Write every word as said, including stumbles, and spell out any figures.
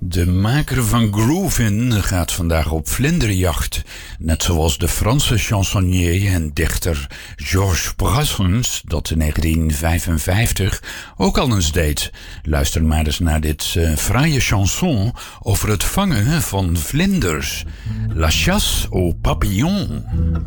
De maker van Groovin gaat vandaag op vlinderjacht. Net zoals de Franse chansonnier en dichter Georges Brassens dat in negentien vijfenvijftig ook al eens deed. Luister maar eens naar dit uh, fraaie chanson over het vangen van vlinders. La chasse aux papillons.